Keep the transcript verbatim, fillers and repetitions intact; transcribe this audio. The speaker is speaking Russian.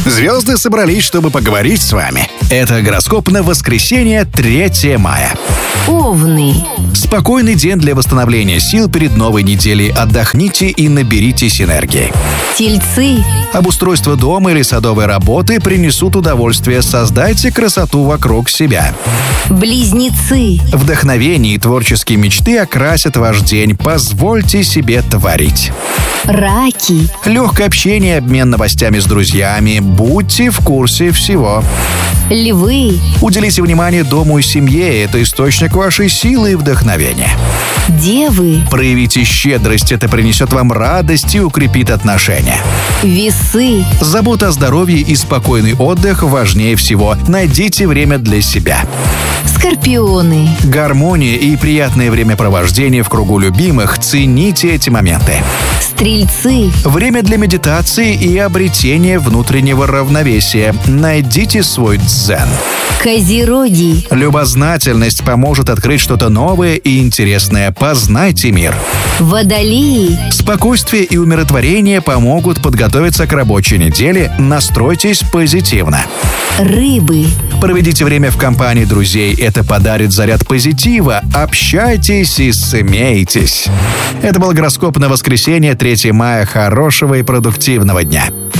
Звезды собрались, чтобы поговорить с вами. Это гороскоп на воскресенье, третьего мая. Овны. Спокойный день для восстановления сил перед новой неделей. Отдохните и наберитесь энергии. Тельцы. Обустройство дома или садовой работы принесут удовольствие. Создайте красоту вокруг себя. Близнецы. Вдохновение и творческие мечты окрасят ваш день. Позвольте себе творить. Раки. Легкое общение, обмен новостями с друзьями. Будьте в курсе всего. Львы. Уделите внимание дому и семье. Это источник вашей силы и вдохновения. Девы. Проявите щедрость. Это принесет вам радость и укрепит отношения. Весы. Забота о здоровье и спокойный отдых важнее всего. Найдите время для себя. Скорпионы. Гармония и приятное времяпровождение в кругу любимых. Цените эти моменты. Стрельцы. Время для медитации и обретения внутреннего равновесия. Найдите свой дзен. Козероги. Любознательность поможет открыть что-то новое и интересное. Познайте мир. Водолеи. Спокойствие и умиротворение помогут подготовиться к рабочей неделе. Настройтесь позитивно. Рыбы. Проведите время в компании друзей. Это подарит заряд позитива. Общайтесь и смейтесь. Это был гороскоп на воскресенье, третьего мая. Хорошего и продуктивного дня.